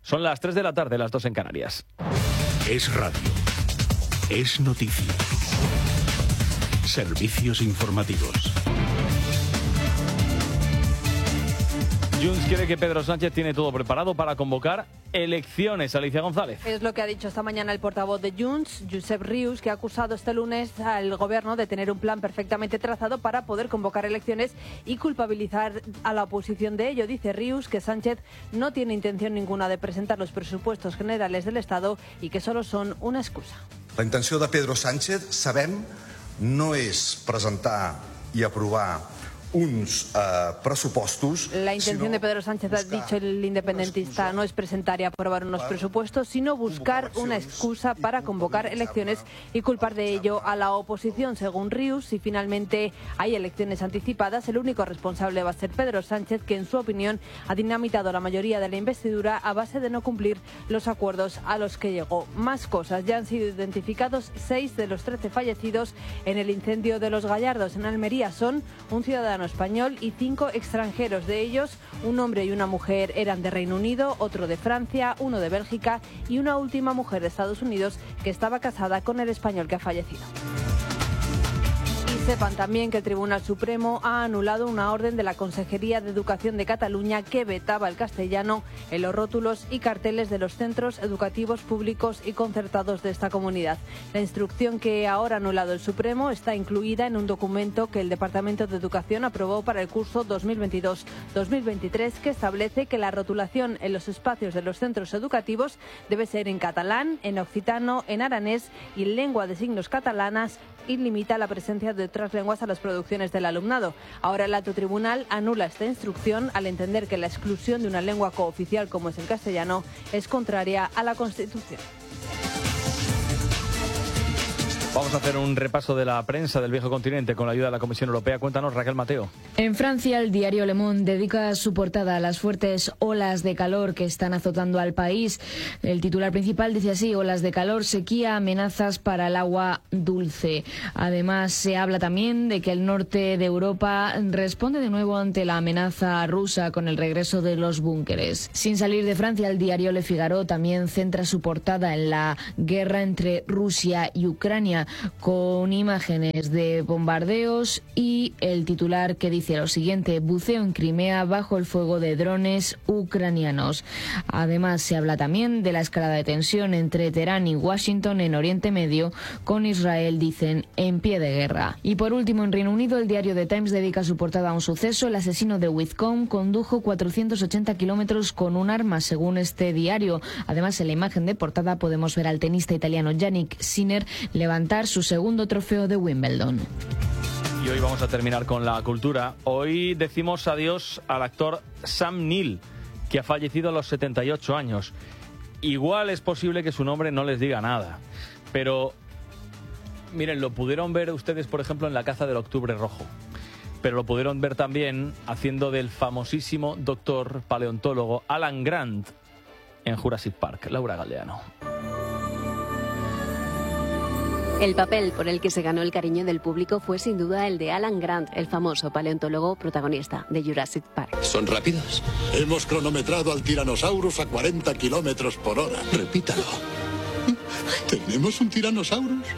Son las 3 de la tarde, las 2 en Canarias. Es radio. Es noticia. Servicios informativos. Junts quiere que Pedro Sánchez tiene todo preparado para convocar elecciones. Alicia González. Es lo que ha dicho esta mañana el portavoz de Junts, Josep Rius, que ha acusado este lunes al gobierno de tener un plan perfectamente trazado para poder convocar elecciones y culpabilizar a la oposición de ello. Dice Rius que Sánchez no tiene intención ninguna de presentar los presupuestos generales del Estado y que solo son una excusa. La intenció de Pedro Sánchez, sabem, no és presentar i aprovar uns pressupostos. La intención de Pedro Sánchez, ha dicho el independentista, no es presentar y aprobar unos presupuestos, sino buscar una excusa para convocar elecciones y culpar de ello a la oposición. Según Rius, si finalmente hay elecciones anticipadas, el único responsable va a ser Pedro Sánchez, que en su opinión ha dinamitado la mayoría de la investidura a base de no cumplir los acuerdos a los que llegó. Más cosas, ya han sido identificados 6 de los 13 fallecidos en el incendio de Los Gallardos. En Almería son un ciudadano español y 5 extranjeros. De ellos, un hombre y una mujer eran de Reino Unido, otro de Francia, uno de Bélgica y una última mujer de Estados Unidos que estaba casada con el español que ha fallecido. Sepan también que el Tribunal Supremo ha anulado una orden de la Consejería de Educación de Cataluña que vetaba el castellano en los rótulos y carteles de los centros educativos públicos y concertados de esta comunidad. La instrucción que ahora ha anulado el Supremo está incluida en un documento que el Departamento de Educación aprobó para el curso 2022-2023 que establece que la rotulación en los espacios de los centros educativos debe ser en catalán, en occitano, en aranés y en lengua de signos catalanas y limita la presencia de otras lenguas a las producciones del alumnado. Ahora el alto tribunal anula esta instrucción al entender que la exclusión de una lengua cooficial como es el castellano es contraria a la Constitución. Vamos a hacer un repaso de la prensa del viejo continente con la ayuda de la Comisión Europea. Cuéntanos, Raquel Mateo. En Francia, el diario Le Monde dedica su portada a las fuertes olas de calor que están azotando al país. El titular principal dice así: olas de calor, sequía, amenazas para el agua dulce. Además, se habla también de que el norte de Europa responde de nuevo ante la amenaza rusa con el regreso de los búnkeres. Sin salir de Francia, el diario Le Figaro también centra su portada en la guerra entre Rusia y Ucrania, con imágenes de bombardeos y el titular que dice lo siguiente: buceo en Crimea bajo el fuego de drones ucranianos. Además, se habla también de la escalada de tensión entre Teherán y Washington en Oriente Medio, con Israel, dicen, en pie de guerra. Y por último, en Reino Unido, el diario The Times dedica su portada a un suceso: el asesino de Whitcomb condujo 480 kilómetros con un arma, según este diario. Además, en la imagen de portada podemos ver al tenista italiano Jannik Sinner levantar su segundo trofeo de Wimbledon. Y hoy vamos a terminar con la cultura. Hoy decimos adiós al actor Sam Neill, que ha fallecido a los 78 años. Igual es posible que su nombre no les diga nada, pero miren, lo pudieron ver ustedes, por ejemplo, en La caza del octubre rojo, pero lo pudieron ver también haciendo del famosísimo doctor paleontólogo Alan Grant en Jurassic Park. Laura Galdeano. El papel por el que se ganó el cariño del público fue sin duda el de Alan Grant, el famoso paleontólogo protagonista de Jurassic Park. ¿Son rápidos? Hemos cronometrado al Tyrannosaurus a 40 kilómetros por hora. Repítalo. ¿Tenemos un Tyrannosaurus?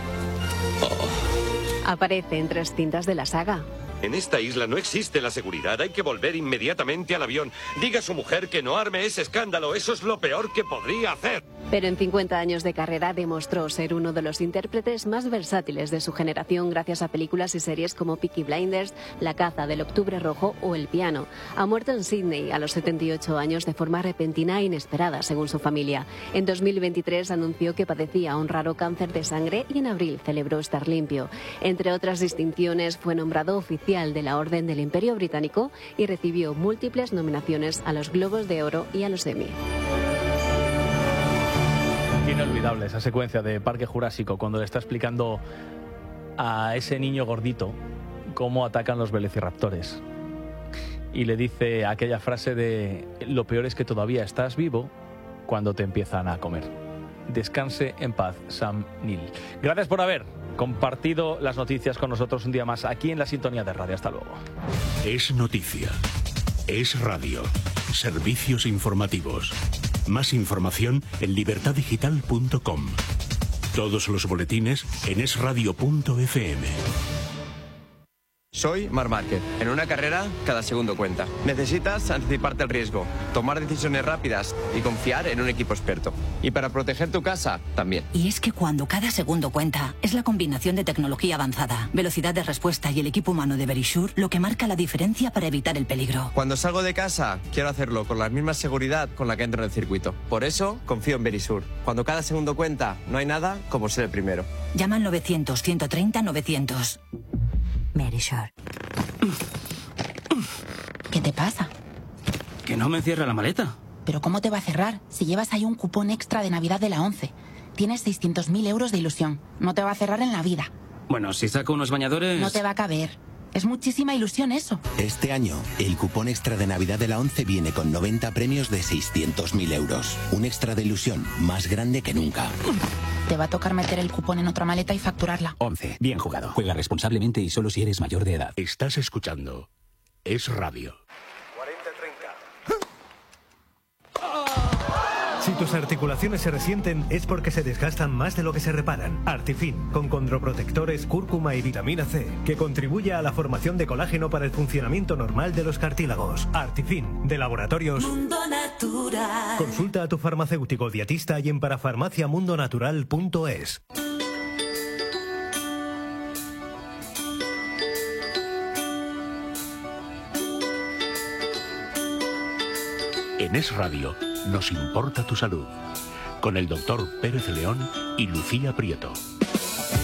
Aparece en 3 cintas de la saga. En esta isla no existe la seguridad. Hay que volver inmediatamente al avión. Diga a su mujer que no arme ese escándalo. Eso es lo peor que podría hacer. Pero en 50 años de carrera demostró ser uno de los intérpretes más versátiles de su generación gracias a películas y series como Peaky Blinders, La caza del octubre rojo o El piano. Ha muerto en Sydney a los 78 años de forma repentina e inesperada, según su familia. En 2023 anunció que padecía un raro cáncer de sangre y en abril celebró estar limpio. Entre otras distinciones, fue nombrado oficial de la Orden del Imperio Británico y recibió múltiples nominaciones a los Globos de Oro y a los Emmy. Inolvidable esa secuencia de Parque Jurásico cuando le está explicando a ese niño gordito cómo atacan los velociraptores y le dice aquella frase de: lo peor es que todavía estás vivo cuando te empiezan a comer. Descanse en paz, Sam Neill. Gracias por haber compartido las noticias con nosotros un día más aquí en la sintonía de radio. Hasta luego. Es noticia. Es radio. Servicios informativos. Más información en libertaddigital.com. Todos los boletines en esradio.fm. Soy Marc Márquez. En una carrera, cada segundo cuenta. Necesitas anticiparte al riesgo, tomar decisiones rápidas y confiar en un equipo experto. Y para proteger tu casa, también. Y es que cuando cada segundo cuenta, es la combinación de tecnología avanzada, velocidad de respuesta y el equipo humano de Verisure lo que marca la diferencia para evitar el peligro. Cuando salgo de casa, quiero hacerlo con la misma seguridad con la que entro en el circuito. Por eso, confío en Verisure. Cuando cada segundo cuenta, no hay nada como ser el primero. Llama al 900-130-900. Verisure. ¿Qué te pasa? Que no me cierra la maleta. ¿Pero cómo te va a cerrar si llevas ahí un cupón extra de Navidad de la 11? Tienes 600.000 euros de ilusión. No te va a cerrar en la vida. Bueno, si saco unos bañadores... No te va a caber. Es muchísima ilusión eso. Este año, el cupón extra de Navidad de la 11 viene con 90 premios de 600.000 euros. Un extra de ilusión más grande que nunca. Te va a tocar meter el cupón en otra maleta y facturarla. 11. Bien jugado. Juega responsablemente y solo si eres mayor de edad. Estás escuchando Es Radio. Si tus articulaciones se resienten es porque se desgastan más de lo que se reparan. Artifin, con condroprotectores, cúrcuma y vitamina C, que contribuye a la formación de colágeno para el funcionamiento normal de los cartílagos. Artifin, de Laboratorios Mundo Natural. Consulta a tu farmacéutico dietista y en parafarmaciamundonatural.es. En Es Radio nos importa tu salud. Con el doctor Pérez León y Lucía Prieto.